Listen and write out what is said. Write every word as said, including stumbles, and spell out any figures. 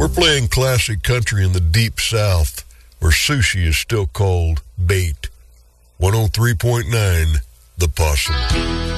We're playing classic country in the deep south, where sushi is still called bait. one oh three point nine, The Possum.